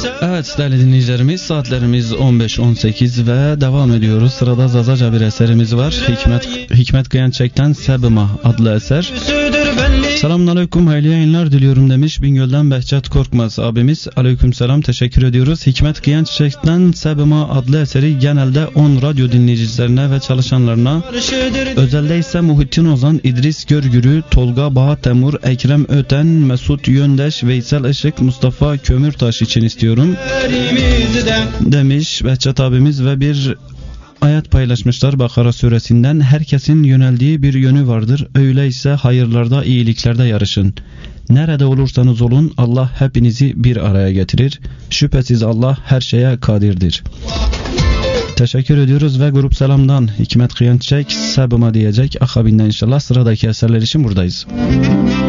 Evet değerli dinleyicilerimiz, saatlerimiz 15-18 ve devam ediyoruz. Sırada Zazaca bir eserimiz var. Hikmet Kıyançek'ten Sebima adlı eser. Selamünaleyküm, hayırlı yayınlar diliyorum demiş Bingöl'den Behçet Korkmaz abimiz. Aleykümselam, teşekkür ediyoruz. Hikmet Kıyançek'ten Sebima adlı eseri genelde 10 radyo dinleyicilerine ve çalışanlarına, özelde ise Muhittin Ozan, İdris Görgürü, Tolga Bahatemur, Ekrem Öten, Mesut Yöndeş, Veysel Işık, Mustafa Kömürtaş için istiyorum demiş Behçet abimiz ve bir ayet paylaşmışlar Bakara suresinden. Herkesin yöneldiği bir yönü vardır. Öyleyse hayırlarda, iyiliklerde yarışın. Nerede olursanız olun Allah hepinizi bir araya getirir. Şüphesiz Allah her şeye kadirdir. Teşekkür ediyoruz ve Grup Selam'dan Hikmet Kıyançek Sebima diyecek. Akabinden inşallah sıradaki eserler için buradayız.